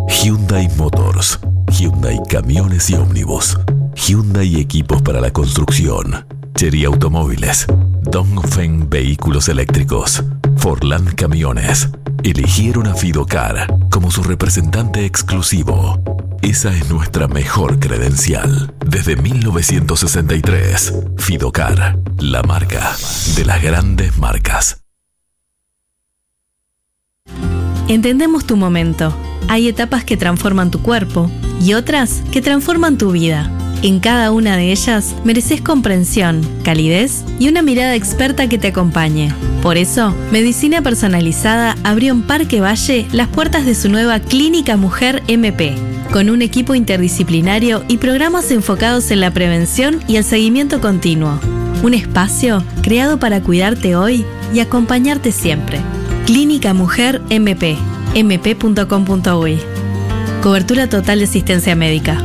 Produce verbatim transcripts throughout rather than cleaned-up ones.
Hyundai Motors, Hyundai Camiones y Ómnibus, Hyundai Equipos para la Construcción, Chery Automóviles, Dongfeng Vehículos Eléctricos, Forland Camiones. Eligieron a Fidocar como su representante exclusivo. Esa es nuestra mejor credencial. Desde mil novecientos sesenta y tres, Fidocar, la marca de las grandes marcas. Entendemos tu momento. Hay etapas que transforman tu cuerpo y otras que transforman tu vida. En cada una de ellas mereces comprensión, calidez y una mirada experta que te acompañe. Por eso, Medicina Personalizada abrió en Parque Valle las puertas de su nueva Clínica Mujer M P, con un equipo interdisciplinario y programas enfocados en la prevención y el seguimiento continuo. Un espacio creado para cuidarte hoy y acompañarte siempre. Clínica Mujer M P, m p punto com punto u y. Cobertura total de asistencia médica.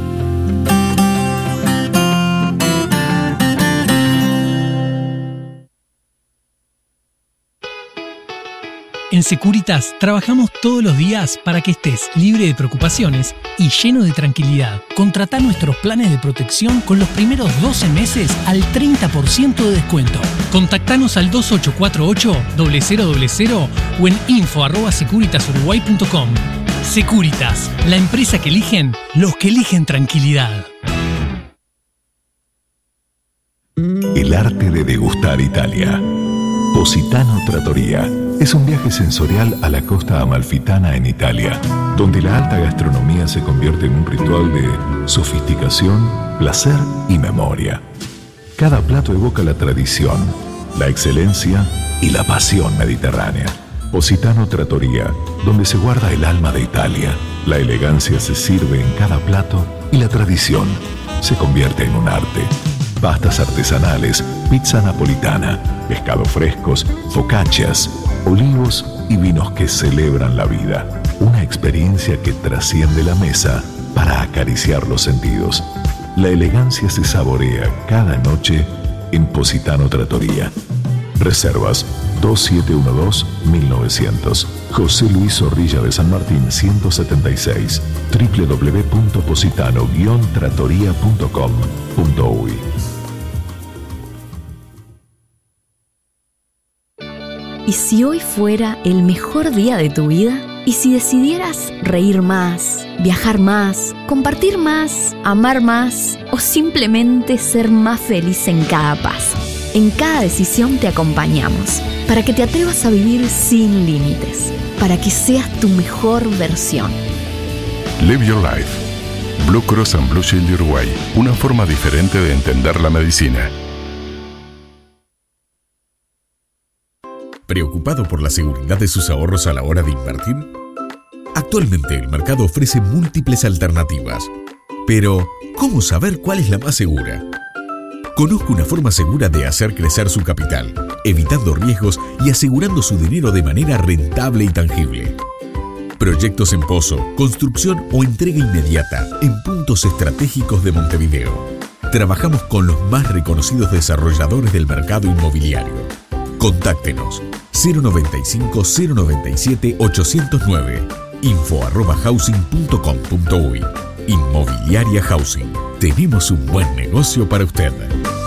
En Securitas trabajamos todos los días para que estés libre de preocupaciones y lleno de tranquilidad. Contratá nuestros planes de protección con los primeros doce meses al treinta por ciento de descuento. Contactanos al dos ocho cuatro ocho, cero cero cero cero o en info arroba securitasuruguay punto com. Securitas, la empresa que eligen los que eligen tranquilidad. El arte de degustar Italia. Positano Trattoria es un viaje sensorial a la costa amalfitana en Italia, donde la alta gastronomía se convierte en un ritual de sofisticación, placer y memoria. Cada plato evoca la tradición, la excelencia y la pasión mediterránea. Positano Trattoria, donde se guarda el alma de Italia. La elegancia se sirve en cada plato y la tradición se convierte en un arte. Pastas artesanales, pizza napolitana, pescados frescos, focaccias, olivos y vinos que celebran la vida. Una experiencia que trasciende la mesa para acariciar los sentidos. La elegancia se saborea cada noche en Positano Trattoria. Reservas dos siete uno dos, mil novecientos. José Luis Zorrilla de San Martín ciento setenta y seis. doble u doble u doble u punto positano guion trattoria punto com punto u y. ¿Y si hoy fuera el mejor día de tu vida? ¿Y si decidieras reír más, viajar más, compartir más, amar más o simplemente ser más feliz en cada paso? En cada decisión te acompañamos para que te atrevas a vivir sin límites, para que seas tu mejor versión. Live Your Life. Blue Cross and Blue Shield de Uruguay. Una forma diferente de entender la medicina. ¿Preocupado por la seguridad de sus ahorros a la hora de invertir? Actualmente el mercado ofrece múltiples alternativas. Pero, ¿cómo saber cuál es la más segura? Conozca una forma segura de hacer crecer su capital, evitando riesgos y asegurando su dinero de manera rentable y tangible. Proyectos en pozo, construcción o entrega inmediata en puntos estratégicos de Montevideo. Trabajamos con los más reconocidos desarrolladores del mercado inmobiliario. Contáctenos cero noventa y cinco, cero noventa y siete, ochocientos nueve, info arroba housing punto com punto u y. Inmobiliaria Housing. Tenemos un buen negocio para usted.